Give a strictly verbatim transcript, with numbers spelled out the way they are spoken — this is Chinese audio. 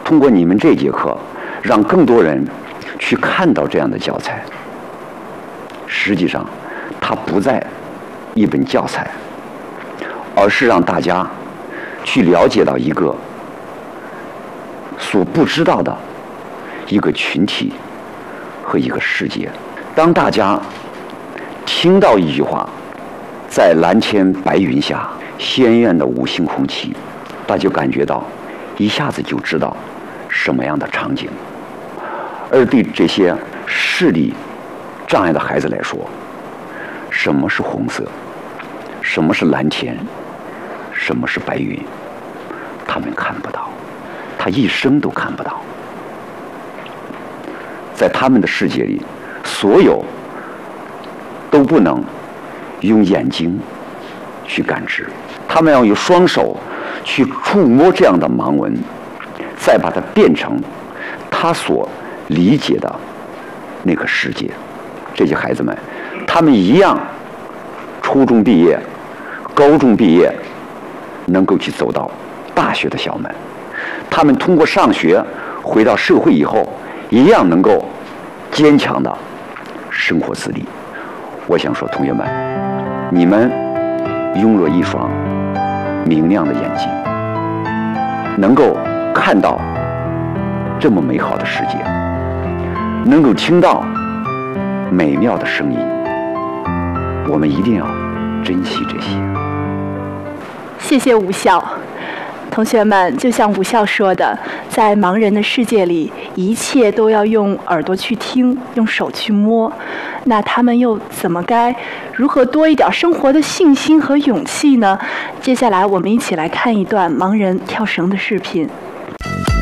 通过你们这节课，让更多人去看到这样的教材。实际上，它不在一本教材，而是让大家去了解到一个所不知道的一个群体和一个世界。当大家听到一句话，在蓝天白云下，鲜艳的五星红旗，大家就感觉到一下子就知道什么样的场景。而对这些视力障碍的孩子来说，什么是红色，什么是蓝天，什么是白云，他们看不到，他一生都看不到。在他们的世界里，所有都不能用眼睛去感知，他们要用双手去触摸这样的盲文，再把它变成他所理解的那个世界。这些孩子们，他们一样初中毕业，高中毕业，能够去走到大学的校门。他们通过上学回到社会以后，一样能够坚强的生活自理。我想说，同学们，你们拥有一双明亮的眼睛，能够看到这么美好的世界，能够听到美妙的声音，我们一定要珍惜这些。 谢谢武校。同学们，就像武校说的，在盲人的世界里，一切都要用耳朵去听，用手去摸。那他们又怎么该如何多一点生活的信心和勇气呢？接下来我们一起来看一段盲人跳绳的视频。